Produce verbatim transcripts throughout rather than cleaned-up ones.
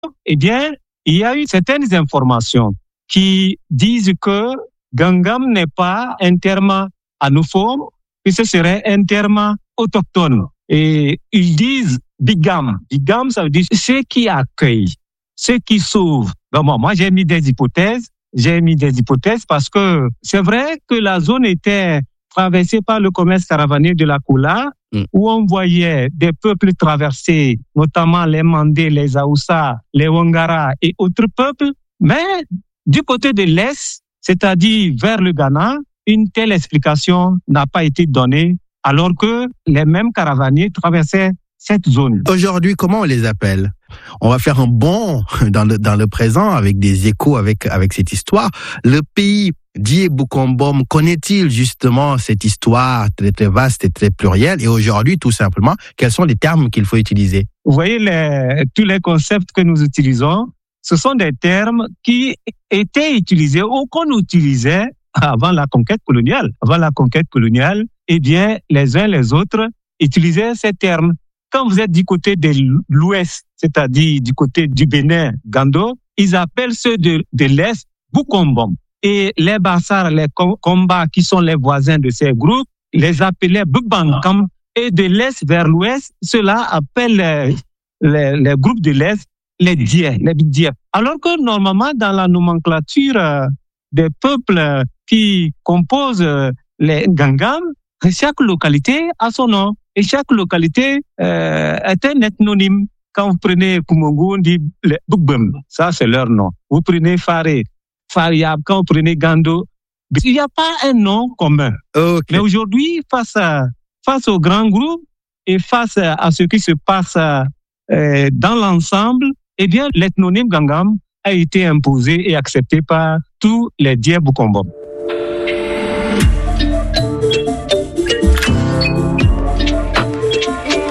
eh bien, il y a eu certaines informations qui disent que Gangam n'est pas un terme anophone, que ce serait un terme autochtone. Et ils disent Bigam. Bigam, ça veut dire ceux qui accueillent, ceux qui sauvent. Bon, moi, moi, j'ai mis des hypothèses. J'ai mis des hypothèses parce que c'est vrai que la zone était traversée par le commerce caravanier de la Koula, mm. où on voyait des peuples traverser, notamment les Mandés, les Aoussa, les Wangara et autres peuples. Mais du côté de l'Est, c'est-à-dire vers le Ghana, une telle explication n'a pas été donnée, alors que les mêmes caravaniers traversaient cette zone. Aujourd'hui, comment on les appelle ? On va faire un bond dans le, dans le présent avec des échos avec, avec cette histoire. Le pays d'Ié-Boukombom connaît-il justement cette histoire très, très vaste et très plurielle? Et aujourd'hui, tout simplement, quels sont les termes qu'il faut utiliser? Vous voyez, les, tous les concepts que nous utilisons, ce sont des termes qui étaient utilisés ou qu'on utilisait avant la conquête coloniale. Avant la conquête coloniale, eh bien, les uns les autres utilisaient ces termes. Quand vous êtes du côté de l'ouest, c'est-à-dire du côté du Bénin, Gando, ils appellent ceux de, de l'est Boukombom. Et les Bassars, les Komba, qui sont les voisins de ces groupes, les appelaient Bukbankam. Et de l'est vers l'ouest, ceux-là appellent les, les, les groupes de l'est les Dié, les Dié. Alors que normalement, dans la nomenclature euh, des peuples euh, qui composent euh, les Gangam, chaque localité a son nom. Et chaque localité euh, est un ethnonyme. Quand vous prenez Kumongo, on dit les Bukbem, ça c'est leur nom. Vous prenez Faré, Fariab, quand vous prenez Gando, il n'y a pas un nom commun. Okay. Mais aujourd'hui, face à, face aux grands groupes et face à ce qui se passe euh, dans l'ensemble, eh bien, l'ethnonyme Gangam a été imposé et accepté par tous les Dié Boukombom.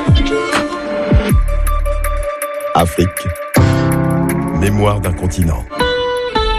Afrique, mémoire d'un continent.